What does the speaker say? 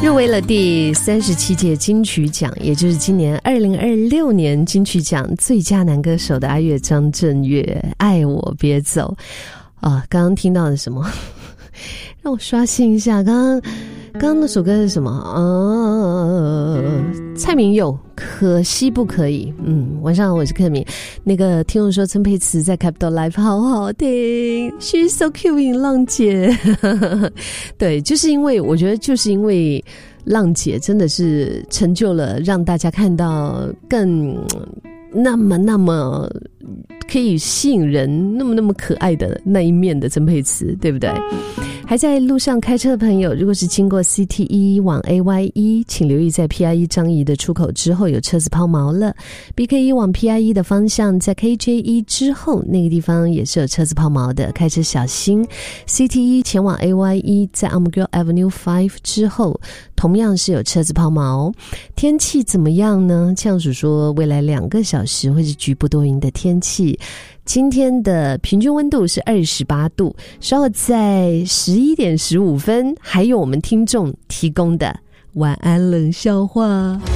入围了第37届金曲奖，也就是今年2026年金曲奖最佳男歌手的阿岳张震岳，爱我别走啊！刚刚听到的什么？让我刷新一下，刚刚那首歌是什么？蔡明佑，可惜不可以。晚上好，我是克敏。那个听众说曾沛慈在 Capital Live 好好听 ，She's so cute， 浪姐。对，就是因为我觉得，就是因为浪姐真的是成就了让大家看到更那么可以吸引人，那么可爱的那一面的曾沛慈，对不对？还在路上开车的朋友，如果是经过 CT1 往 AY1， 请留意在 PI1 张仪的出口之后有车子抛锚了。BK1 往 PI1 的方向，在 KJ1 之后那个地方也是有车子抛锚的，开车小心。CT1 前往 AY1， 在 Armour Avenue 5之后同样是有车子抛锚。天气怎么样呢？气象署说未来2个小时会是局部多云的天气。今天的平均温度是28度，稍后在11点15分还有我们听众提供的晚安冷笑话。